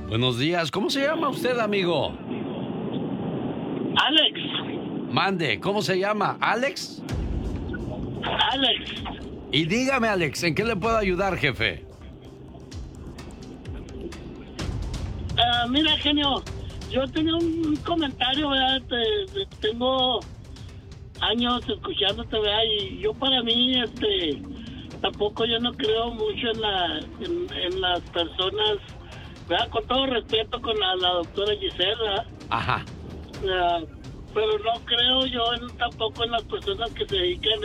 Buenos días. ¿Cómo se llama usted, amigo? Alex. Mande, ¿cómo se llama? ¿Alex? Alex. Y dígame, Alex, ¿en qué le puedo ayudar, jefe? Mira, genio, yo tenía un comentario, ¿verdad? Tengo años escuchándote, ¿verdad? Y yo para mí, tampoco yo no creo mucho en las personas, ¿verdad? Con todo respeto con la doctora Gisela. Ajá. Pero no creo yo tampoco en las personas que se dedican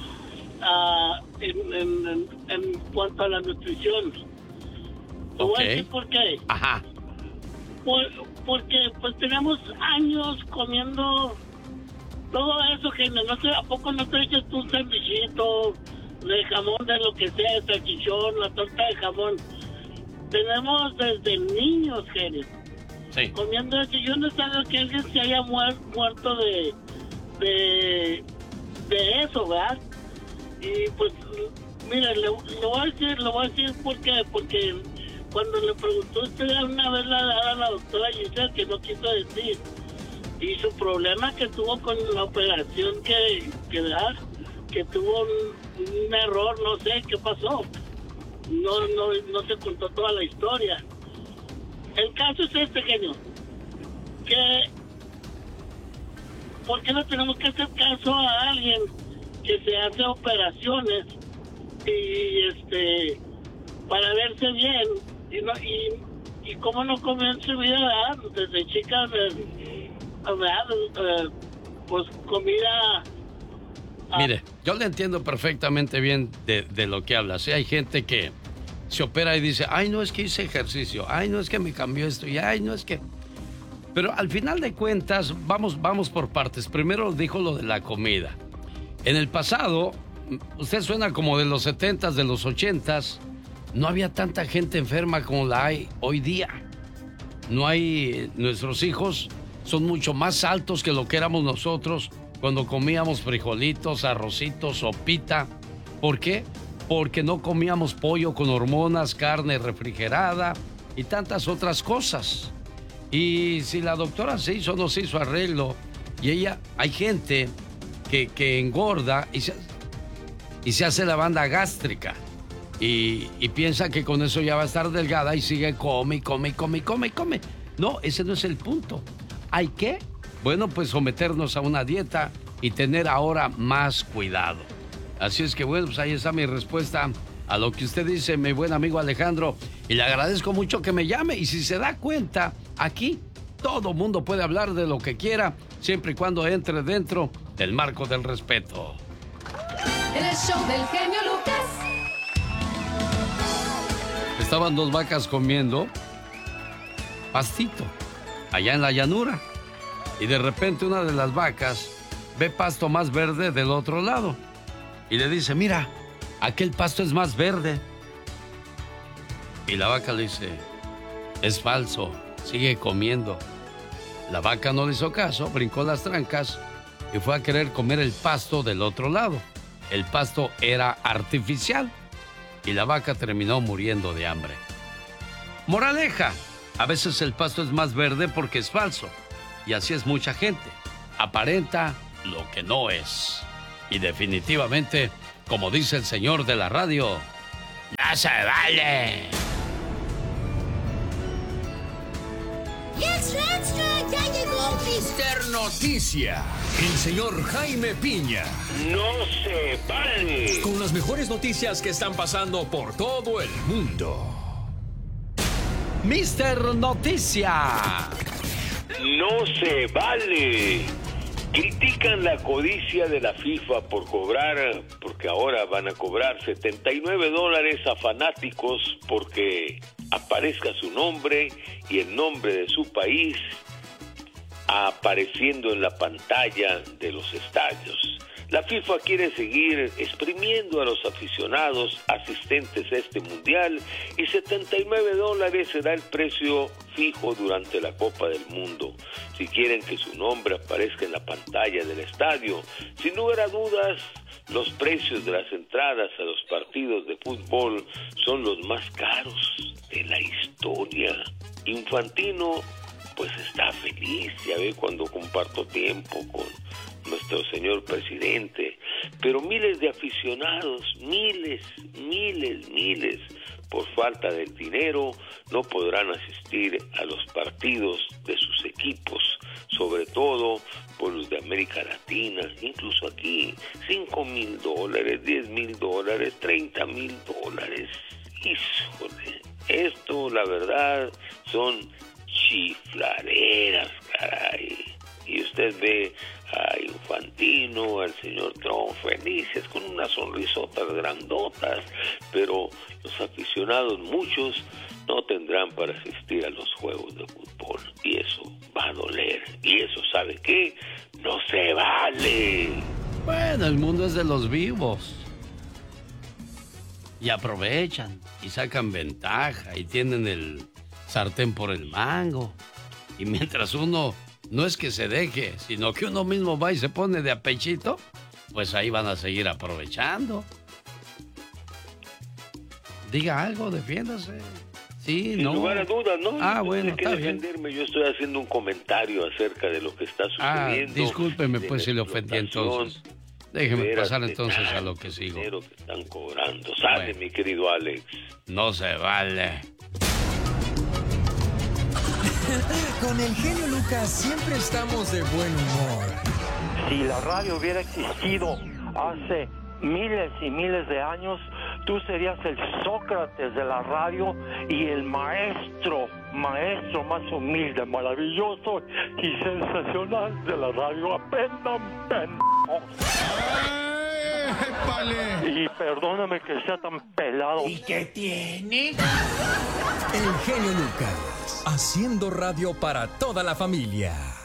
en cuanto a la nutrición. Te voy a decir por qué. Ajá. Porque pues tenemos años comiendo todo eso, que no sé, ¿a poco no te echas tú un sandwichito de jamón, de lo que sea, el salchichón, la torta de jamón? Tenemos desde niños, genio, comiendo eso. Yo no sé que alguien se haya muerto de eso, ¿verdad? Y pues, mira, le voy a decir por qué, porque cuando le preguntó usted una vez a la doctora Giselle, que no quiso decir, y su problema que tuvo con la operación que tuvo un error, no sé qué pasó, no se contó toda la historia. El caso es genio, que ¿por qué no tenemos que hacer caso a alguien que se hace operaciones y para verse bien y cómo no comer en su vida, ¿verdad? Desde chica, pues comida. Mire, yo le entiendo perfectamente bien de lo que habla. Sí, hay gente que se opera y dice, ay, no es que hice ejercicio, ay, no es que me cambió esto, y ay, no es que... Pero al final de cuentas, vamos por partes. Primero dijo lo de la comida. En el pasado, usted suena como de los 70s, de los 80s, no había tanta gente enferma como la hay hoy día. Nuestros hijos son mucho más altos que lo que éramos nosotros cuando comíamos frijolitos, arrocitos, sopita. ¿Por qué? Porque no comíamos pollo con hormonas, carne refrigerada y tantas otras cosas. Y si la doctora se hizo o no se hizo arreglo, y hay gente que engorda y se hace la banda gástrica y piensa que con eso ya va a estar delgada y sigue come. No, ese no es el punto. Hay que, pues someternos a una dieta y tener ahora más cuidado. Así es que pues ahí está mi respuesta a lo que usted dice, mi buen amigo Alejandro, y le agradezco mucho que me llame. Y si se da cuenta, aquí todo mundo puede hablar de lo que quiera, siempre y cuando entre dentro del marco del respeto. En el show del genio Lucas. Estaban dos vacas comiendo pastito allá en la llanura, y de repente una de las vacas ve pasto más verde del otro lado y le dice, mira, aquel pasto es más verde. Y la vaca le dice, es falso, sigue comiendo. La vaca no le hizo caso, brincó las trancas y fue a querer comer el pasto del otro lado. El pasto era artificial y la vaca terminó muriendo de hambre. Moraleja, a veces el pasto es más verde porque es falso. Y así es mucha gente. Aparenta lo que no es. Y definitivamente, como dice el señor de la radio, ¡no se vale! ¡Yes, Extra! ¡Ya llegó Mister Noticia! El señor Jaime Piña. ¡No se vale! Con las mejores noticias que están pasando por todo el mundo. Mister Noticia. ¡No se vale! Critican la codicia de la FIFA por cobrar, porque ahora van a cobrar $79 a fanáticos porque aparezca su nombre y el nombre de su país apareciendo en la pantalla de los estadios. La FIFA quiere seguir exprimiendo a los aficionados asistentes a este mundial y $79 será el precio fijo durante la Copa del Mundo. Si quieren que su nombre aparezca en la pantalla del estadio, sin lugar a dudas, los precios de las entradas a los partidos de fútbol son los más caros de la historia. Infantino pues está feliz, ya ve, cuando comparto tiempo con nuestro señor presidente, pero miles de aficionados, miles, por falta del dinero, no podrán asistir a los partidos de sus equipos, sobre todo por los de América Latina, incluso aquí, $5,000, $10,000, $30,000. Híjole, esto la verdad son chifladeras, caray. Y usted ve a Infantino, al señor Trump felices, con unas sonrisotas grandotas, pero los aficionados, muchos, no tendrán para asistir a los juegos de fútbol, y eso va a doler, y eso, ¿sabe qué? No se vale. Bueno, el mundo es de los vivos. Y aprovechan, y sacan ventaja, y tienen el sartén por el mango. Y mientras uno no es que se deje, sino que uno mismo va y se pone de a pechito, pues ahí van a seguir aprovechando. Diga algo, defiéndase. Sí, Sin no. lugar a dudas, ¿no? Ah, bueno, que está bien. defenderme. Yo estoy haciendo un comentario acerca de lo que está sucediendo. Discúlpeme pues si le ofendí entonces. Déjeme pasar entonces a lo que sigo. Dinero que están cobrando. Sale, bueno, mi querido Alex. No se vale. Con el genio Lucas siempre estamos de buen humor. Si la radio hubiera existido hace miles y miles de años, tú serías el Sócrates de la radio y el maestro más humilde, maravilloso y sensacional de la radio. Aprendan, y perdóname que sea tan pelado. ¿Y qué tiene? El genio Lucas, haciendo radio para toda la familia.